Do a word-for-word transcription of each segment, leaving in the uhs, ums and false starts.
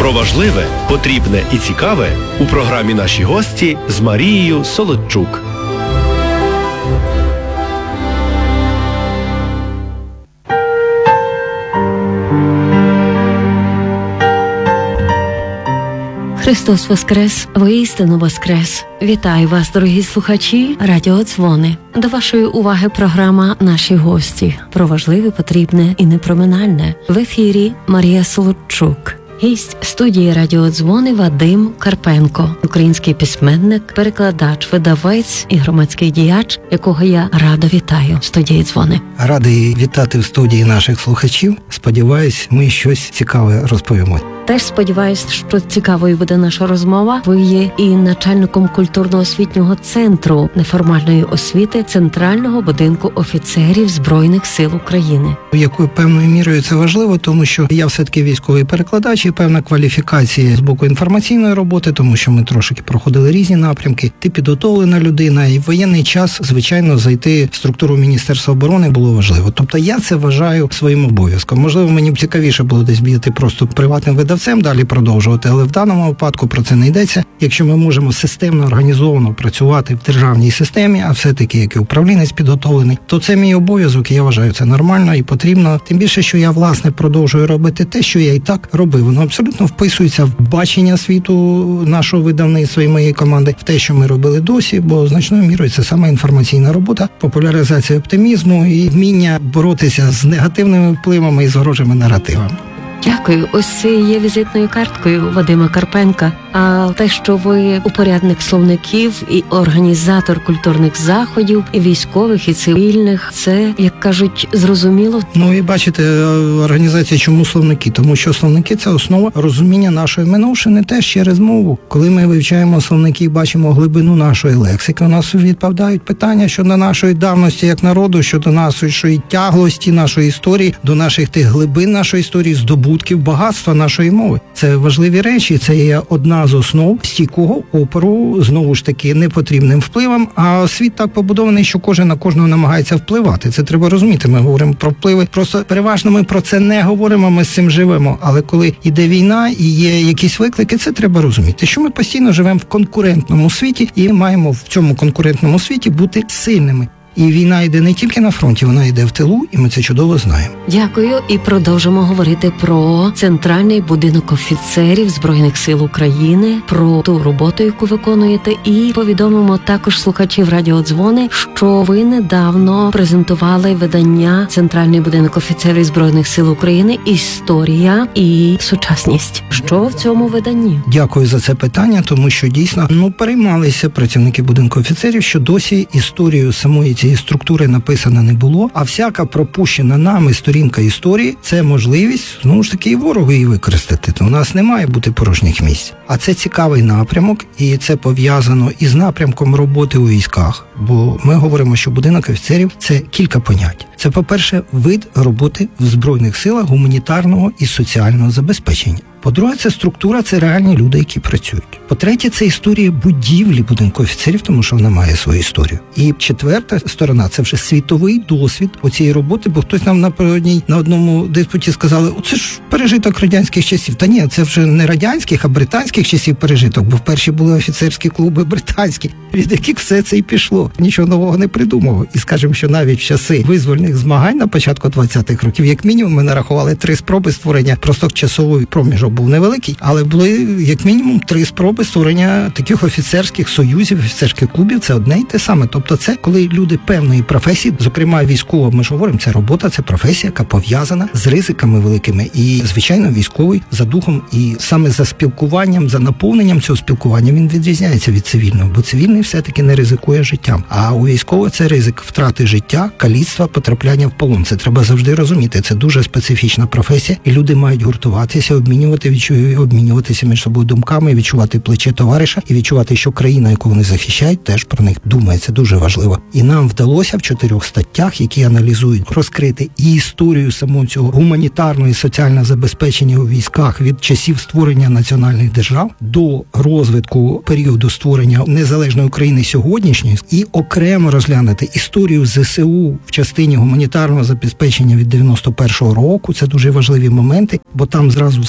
Про важливе, потрібне і цікаве у програмі «Наші гості» з Марією Солодчук. Христос Воскрес! Воістину Воскрес! Вітаю вас, дорогі слухачі Радіо Дзвони. До вашої уваги програма «Наші гості» про важливе, потрібне і непроминальне. В ефірі Марія Солодчук. Гість студії Радіо Дзвони Вадим Карпенко, український письменник, перекладач, видавець і громадський діяч, якого я радо вітаю в студії Дзвони. Радий вітати в студії наших слухачів. Сподіваюсь, ми щось цікаве розповімо. Теж сподіваюсь, що цікавою буде наша розмова. Ви є і начальником культурно-освітнього центру неформальної освіти Центрального будинку офіцерів Збройних сил України. Якою певною мірою це важливо, тому що я все-таки військовий перекладач і певна кваліфікація з боку інформаційної роботи, тому що ми трошки проходили різні напрямки. Ти підготовлена людина, і в воєнний час, звичайно, зайти в структуру Міністерства оборони було важливо. Тобто я це вважаю своїм обов'язком. Можливо, мені б цікавіше було десь бігти просто приватним видавцем, далі продовжувати, але в даному випадку про це не йдеться. Якщо ми можемо системно, організовано працювати в державній системі, а все-таки як і управлінець підготовлений, то це мій обов'язок, і я вважаю це нормально і потрібно. Тим більше, що я, власне, продовжую робити те, що я і так робив. Воно абсолютно вписується в бачення світу нашого видавництва і моєї команди, в те, що ми робили досі, бо значною мірою це саме інформаційна робота, популяризація оптимізму і вміння боротися з негативними впливами і з ворожими наративами. Дякую. Ось це є візитною карткою Вадима Карпенка. А те, що ви упорядник словників і організатор культурних заходів, і військових, і цивільних, це, як кажуть, зрозуміло? Ну і бачите, організація чому словники? Тому що словники – це основа розуміння нашої минувшини теж через мову. Коли ми вивчаємо словники і бачимо глибину нашої лексики, у нас відпадають питання щодо нашої давності як народу, щодо нашої тяглості, нашої історії, до наших тих глибин нашої історії, здобутків, багатства нашої мови. Це важливі речі, це є одна з основ стійкого опору, знову ж таки, непотрібним впливом, а світ так побудований, що кожен на кожного намагається впливати. Це треба розуміти. Ми говоримо про впливи, просто переважно ми про це не говоримо, ми з цим живемо. Але коли йде війна і є якісь виклики, це треба розуміти, що ми постійно живемо в конкурентному світі і маємо в цьому конкурентному світі бути сильними. І війна йде не тільки на фронті, вона йде в тилу, і ми це чудово знаємо. Дякую. І продовжимо говорити про Центральний будинок офіцерів Збройних сил України, про ту роботу, яку виконуєте, і повідомимо також слухачів Радіо Дзвони, що ви недавно презентували видання Центральний будинок офіцерів Збройних сил України «Історія і сучасність». Що в цьому виданні? Дякую за це питання, тому що дійсно, ну, переймалися працівники будинку офіцерів, що досі історію самої цієї структури написано не було, а всяка пропущена нами сторінка історії – це можливість, знову ж таки, і ворогу її використати. То у нас не має бути порожніх місць. А це цікавий напрямок, і це пов'язано із напрямком роботи у військах. Бо ми говоримо, що будинок офіцерів – це кілька понять. Це, по-перше, вид роботи в Збройних силах гуманітарного і соціального забезпечення. По-друге, це структура, це реальні люди, які працюють. По-третє, це історія будівлі будинку офіцерів, тому що вона має свою історію. І четверта сторона – це вже світовий досвід оцієї роботи, бо хтось нам напередодні на одному диспуті сказали, оце ж пережиток радянських часів. Та ні, це вже не радянських, а британських часів пережиток, бо вперше були офіцерські клуби британські, від яких все це і пішло. Нічого нового не придумав. І скажемо, що навіть в часи визвольних змагань на початку двадцятих років, як мінімум, ми нарахували три спроби створення, просто часовий проміжок був невеликий, але були як мінімум три спроби створення таких офіцерських союзів, офіцерських клубів. Це одне й те саме. Тобто це коли люди певної професії, зокрема військова, ми ж говоримо, це робота, це професія, яка пов'язана з ризиками великими. І, звичайно, військовий за духом і саме за спілкуванням, за наповненням цього спілкування він відрізняється від цивільного, бо цивільний все-таки не ризикує життям. А у військового це ризик втрати життя, каліцтва, потрапляння в полон. Це треба завжди розуміти. Це дуже специфічна професія, і люди мають гуртуватися, обмінювати обмінюватися між собою думками, відчувати плече товариша і відчувати, що країна, яку вони захищають, теж про них думає. Це дуже важливо. І нам вдалося в чотирьох статтях, які аналізують, розкрити і історію самого цього гуманітарного і соціального забезпечення у військах від часів створення національних держав до розвитку періоду створення незалежної України сьогоднішньої, і окремо розглянути історію ЗСУ в частині гуманітарного забезпечення від дев'яносто першого року. Це дуже важливі моменти, бо там зразу все стає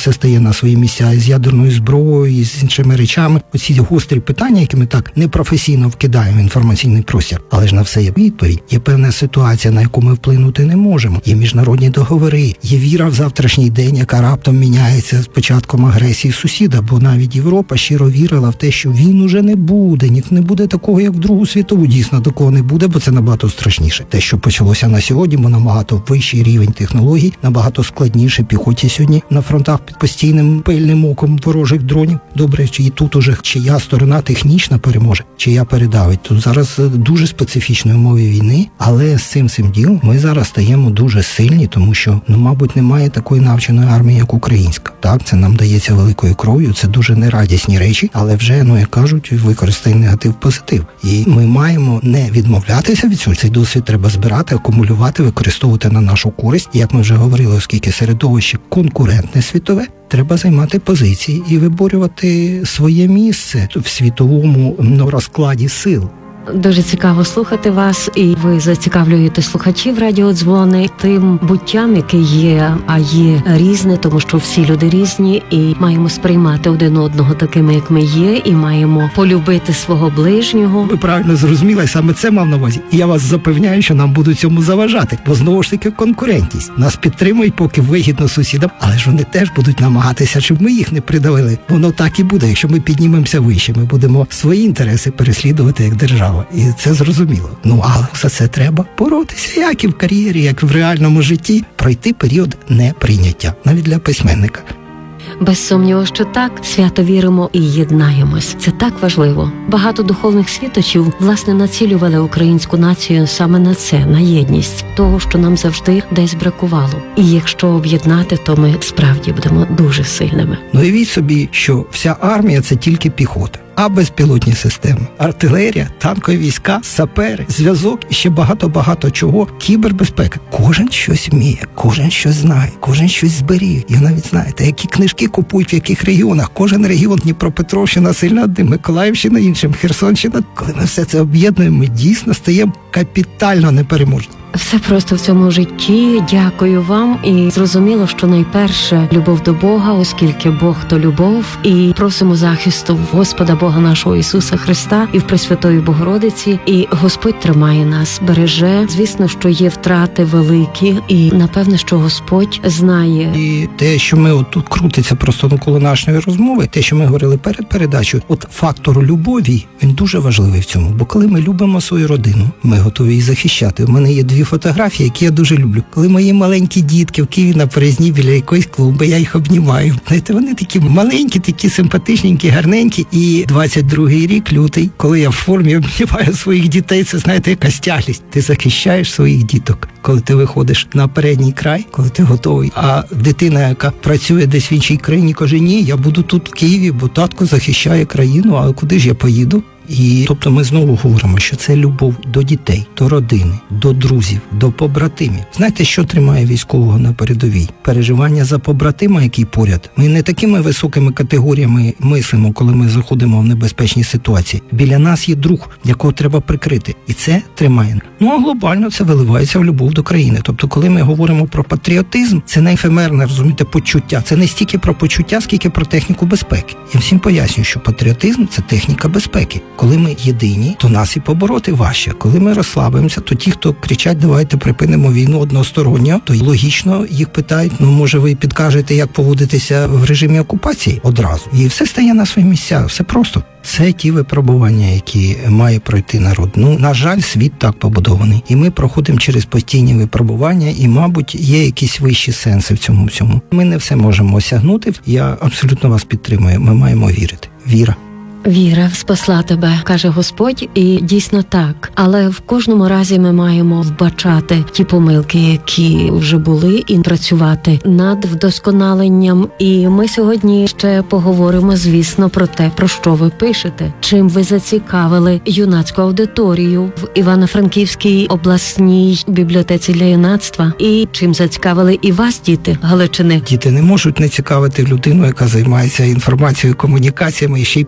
на свої місця із ядерною зброєю, і з іншими речами. Оці гострі питання, які ми так непрофесійно вкидаємо в інформаційний простір. Але ж на все є відповідь. Є певна ситуація, на яку ми вплинути не можемо. Є міжнародні договори, є віра в завтрашній день, яка раптом міняється з початком агресії сусіда, бо навіть Європа щиро вірила в те, що він уже не буде, ні не буде такого, як в Другу світову. Дійсно, такого не буде, бо це набагато страшніше. Те, що почалося на сьогодні, бо набагато вищий рівень технологій, набагато складніше піхоті сьогодні на фронтах під постійним пильним оком ворожих дронів. Добре, чи і тут уже чия сторона технічна переможе, чия передавить. Тут зараз дуже специфічні умови війни, але з цим цим ділом ми зараз стаємо дуже сильні, тому що, ну, мабуть, немає такої навченої армії, як українська. Так, це нам дається великою кров'ю, це дуже нерадісні речі, але вже, ну, як кажуть, використай негатив в позитив. І ми маємо не відмовлятися від цього. Цей досвід треба збирати, акумулювати, використовувати на нашу користь. І, як ми вже говорили, оскільки середовище конкурентне світове, треба займати позиції і виборювати своє місце в світовому, ну, розкладі сил. Дуже цікаво слухати вас, і ви зацікавлюєте слухачів радіодзвони тим буттям, яке є, а є різне, тому що всі люди різні, і маємо сприймати один одного такими, як ми є, і маємо полюбити свого ближнього. Ви правильно зрозуміли, саме це мав на увазі. І я вас запевняю, що нам будуть цьому заважати, бо знову ж таки конкурентність. Нас підтримують, поки вигідно сусідам, але ж вони теж будуть намагатися, щоб ми їх не придавили. Воно так і буде. Якщо ми піднімемося вище, ми будемо свої інтереси переслідувати як держава. І це зрозуміло. Ну, але за це треба боротися, як і в кар'єрі, як і в реальному житті, пройти період неприйняття, навіть для письменника. Без сумніву, що так, свято віримо і єднаємось. Це так важливо. Багато духовних світочів, власне, націлювали українську націю саме на це, на єдність, того, що нам завжди десь бракувало. І якщо об'єднати, то ми справді будемо дуже сильними. Ну, уявіть собі, що вся армія – це тільки піхота. А безпілотні системи, артилерія, танкові війська, сапери, зв'язок і ще багато-багато чого. Кібербезпека. Кожен щось вміє, кожен щось знає, кожен щось зберіг. І навіть знаєте, які книжки купують в яких регіонах. Кожен регіон, Дніпропетровщина сильно одним, Миколаївщина іншим, Херсонщина. Коли ми все це об'єднуємо, ми дійсно стаємо капітально непереможні. Все просто в цьому житті. Дякую вам. І зрозуміло, що найперше любов до Бога, оскільки Бог то любов. І просимо захисту Господа Бога нашого Ісуса Христа і в Пресвятої Богородиці. І Господь тримає нас, береже. Звісно, що є втрати великі, і напевне, що Господь знає. І те, що ми от тут крутиться просто навколо нашої розмови, те, що ми говорили перед передачею, от фактор любові, він дуже важливий в цьому. Бо коли ми любимо свою родину, ми готові її захищати. У мене є дві фотографії, які я дуже люблю. Коли мої маленькі дітки в Києві на Березні біля якоїсь клумби, я їх обнімаю. Знаєте, вони такі маленькі, такі симпатичненькі, гарненькі. І двадцять другий рік, лютий, коли я в формі обнімаю своїх дітей, це, знаєте, якась тяглість. Ти захищаєш своїх діток. Коли ти виходиш на передній край, коли ти готовий. А дитина, яка працює десь в іншій країні, каже, ні, я буду тут в Києві, бо татко захищає країну, а куди ж я поїду? І, тобто, ми знову говоримо, що це любов до дітей, до родини, до друзів, до побратимів. Знаєте, що тримає військового на передовій? Переживання за побратима, який поряд. Ми не такими високими категоріями мислимо, коли ми заходимо в небезпечні ситуації. Біля нас є друг, якого треба прикрити. І це тримає. Ну, а глобально це виливається в любов до країни. Тобто, коли ми говоримо про патріотизм, це не ефемерне, розумієте, почуття. Це не стільки про почуття, скільки про техніку безпеки. Я всім пояснюю, що патріотизм – це техніка безпеки. Коли ми єдині, то нас і побороти важче. Коли ми розслабимося, то ті, хто кричать, давайте припинимо війну односторонньо, то логічно їх питають, ну, може, ви підкажете, як поводитися в режимі окупації одразу. І все стає на свої місця, все просто. Це ті випробування, які має пройти народ. Ну, на жаль, світ так побудований. І ми проходимо через постійні випробування, і, мабуть, є якісь вищі сенси в цьому всьому. Ми не все можемо осягнути. Я абсолютно вас підтримую. Ми маємо вірити. Віра. Віра спасла тебе, каже Господь, і дійсно так. Але в кожному разі ми маємо вбачати ті помилки, які вже були, і працювати над вдосконаленням. І ми сьогодні ще поговоримо, звісно, про те, про що ви пишете. Чим ви зацікавили юнацьку аудиторію в Івано-Франківській обласній бібліотеці для юнацтва? І чим зацікавили і вас, діти Галичини? Діти не можуть не цікавити людину, яка займається інформацією, комунікаціями і ще й пише книжки.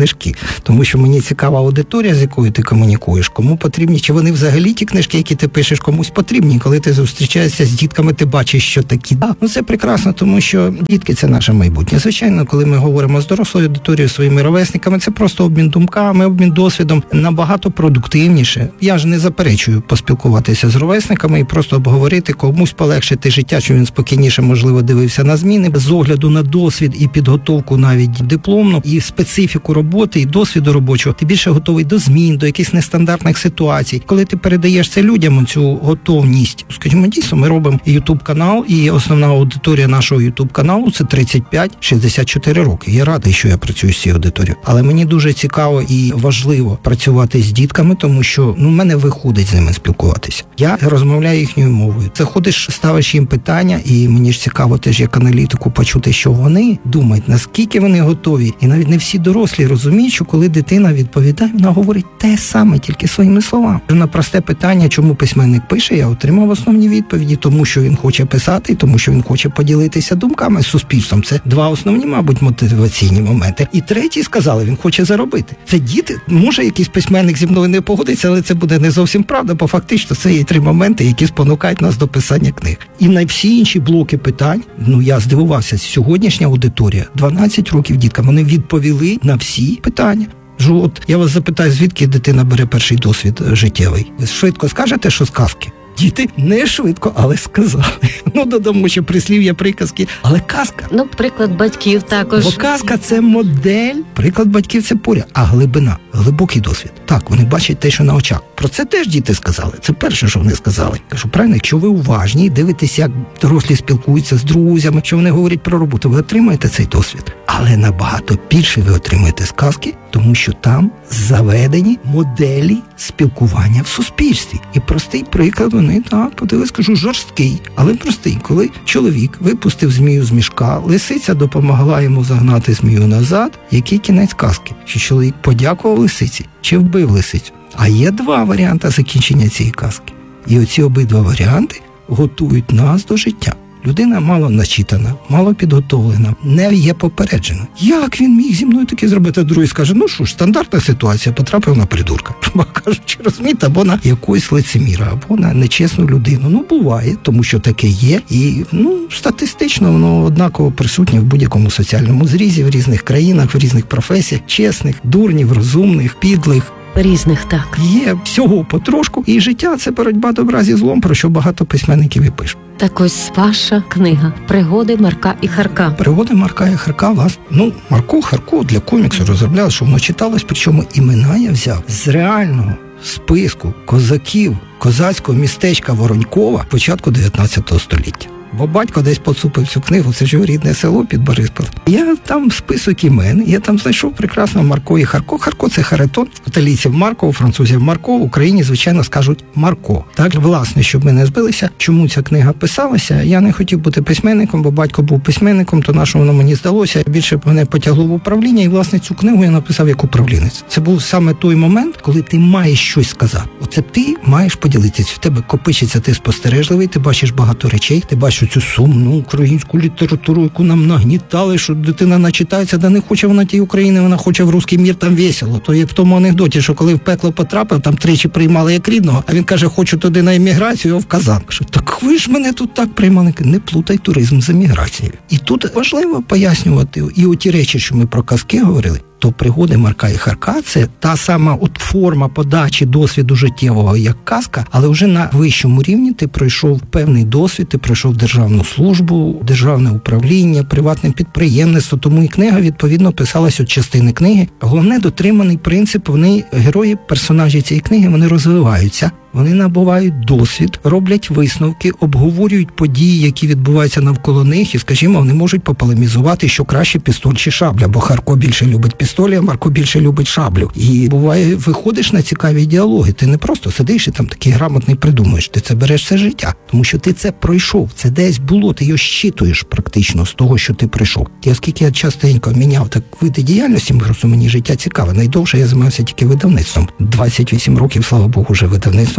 книжки. Тому що мені цікава аудиторія, з якою ти комунікуєш, кому потрібні, чи вони взагалі ті книжки, які ти пишеш, комусь потрібні. Коли ти зустрічаєшся з дітками, ти бачиш, що такі. Да, ну це прекрасно, тому що дітки – це наше майбутнє. Звичайно, коли ми говоримо з дорослою аудиторією, своїми ровесниками, це просто обмін думками, обмін досвідом, набагато продуктивніше. Я ж не заперечую поспілкуватися з ровесниками і просто обговорити, комусь полегшити життя, щоб він спокійніше, можливо, дивився на зміни, з огляду на досвід і підготовку навіть дипломну, і специфіку роботи, і досвіду робочого. Ти більше готовий до змін, до якихось нестандартних ситуацій. Коли ти передаєш це людям, цю готовність, скажімо, дійсно, ми робимо ютуб-канал, і основна аудиторія нашого ютуб-каналу – це тридцять п'ять - шістдесят чотири роки. Я радий, що я працюю з цією аудиторією. Але мені дуже цікаво і важливо працювати з дітками, тому що, ну, в мене виходить з ними спілкуватися. Я розмовляю їхньою мовою. Заходиш, ставиш їм питання, і мені ж цікаво теж як аналітику почути, що вони думають, наскільки вони готові. І навіть не всі дорослі розуміють, що коли дитина відповідає, вона говорить те саме, тільки своїми словами. На просте питання, чому письменник пише, я отримав основні відповіді, тому що він хоче писати, тому що він хоче поділитися думками з суспільством. Це два основні, мабуть, мотиваційні моменти. І третій, сказали, він хоче заробити. Це діти, може якийсь письменник зі мною не погодиться, але це буде не зовсім правда, бо фактично це є три моменти, які спонукають нас до писання книг. І на всі інші блоки питань, ну я здивувався, сьогоднішня аудиторія, дванадцять років діткам, вони відповіли на всі питання. От я вас запитаю, звідки дитина бере перший досвід життєвий? Ви швидко скажете, що з казки? Діти не швидко, але сказали. Ну, додамо ще прислів'я, приказки, але казка. Ну, приклад батьків також. Бо казка – це модель, приклад батьків – це поряд, а глибина, глибокий досвід. Так, вони бачать те, що на очах. Про це теж діти сказали. Це перше, що вони сказали. Кажу, правильно, якщо ви уважні, дивитеся, як дорослі спілкуються з друзями, що вони говорять про роботу, ви отримаєте цей досвід. Але набагато більше ви отримаєте з казки, тому що там заведені моделі спілкування в суспільстві. І простий приклад, вони, так, подивись, скажу, жорсткий, але простий. Коли чоловік випустив змію з мішка, лисиця допомогла йому загнати змію назад, який кінець казки? Чи чоловік подякував лисиці, чи вбив лисицю? А є два варіанти закінчення цієї казки. І оці обидва варіанти готують нас до життя. Людина мало начитана, мало підготовлена, не є попереджена. Як він міг зі мною таке зробити? Другий скаже, ну що ж, стандартна ситуація, потрапив на придурка. Кажучи, розумієте, або на якогось лицеміра, або на нечесну людину. Ну, буває, тому що таке є. І, ну, статистично воно однаково присутнє в будь-якому соціальному зрізі, в різних країнах, в різних професіях, чесних, дурнів, розумних, підлих. Різних, так. Є всього потрошку, і життя – це боротьба добра зі злом, про що багато письменників і пишуть. Так ось ваша книга «Пригоди Марка і Харка». «Пригоди Марка і Харка» вас, ну, Марко, Харко для коміксу розробляли, що воно читалось, причому імена я взяв з реального списку козаків козацького містечка Воронькова початку дев'ятнадцятого століття. Бо батько десь поцупив цю книгу, це ж його рідне село під Борисполем. Я там список імен, я там знайшов прекрасно Марко і Харко. Харко – це Харитон, італійців Марко, у французів Марко, в Україні, звичайно, скажуть Марко. Так, власне, щоб ми не збилися, чому ця книга писалася, я не хотів бути письменником, бо батько був письменником, то на що воно мені здалося, більше мене потягло в управління, і, власне, цю книгу я написав як управлінець. Це був саме той момент, коли ти маєш щось сказати. Оце ти маєш поділитися, в тебе копичиться, ти спостережливий, ти бачиш багато речей, ти бачиш цю сумну українську літературу, яку нам нагнітали, що дитина начитається, да не хоче вона тієї України, вона хоче в русський мір, там весело. То є в тому анекдоті, що коли в пекло потрапив, там тричі приймали як рідного, а він каже, хочу туди на еміграцію, його в Казан. Кажу, так ви ж мене тут так приймали. Не плутай туризм з еміграцією. І тут важливо пояснювати, і оті речі, що ми про казки говорили, то «Пригоди Марка і Харка» – це та сама от форма подачі досвіду життєвого, як казка, але вже на вищому рівні ти пройшов певний досвід, ти пройшов державну службу, державне управління, приватне підприємництво, тому і книга, відповідно, писалась від частини книги. Головне, дотриманий принцип, вони, герої, персонажі цієї книги, вони розвиваються. Вони набувають досвід, роблять висновки, обговорюють події, які відбуваються навколо них, і, скажімо, вони можуть пополемізувати, що краще пістоль чи шабля, бо Харко більше любить пістолі, а Марко більше любить шаблю. І буває, виходиш на цікаві діалоги, ти не просто сидиш і там такий грамотний придумуєш, ти це береш все життя, тому що ти це пройшов, це десь було, ти його щитуєш практично з того, що ти пройшов. І оскільки я частенько міняв так види діяльності, просто мені життя цікаве. Найдовше я займався тільки видавництвом. двадцять вісім років, слава Богу, вже видавництвом.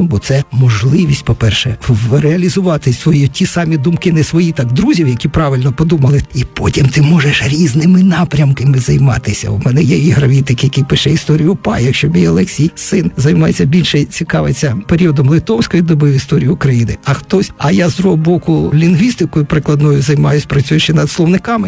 бо це можливість, по-перше, в- реалізувати свої ті самі думки, не свої, так друзів, які правильно подумали, і потім ти можеш різними напрямками займатися. У мене є ігровітик, який пише історію УПА. Якщо мій Олексій, син, займається більше, цікавиться періодом литовської доби в історії України, а хтось, а я з другого боку лінгвістикою прикладною займаюсь, працюючи над словниками,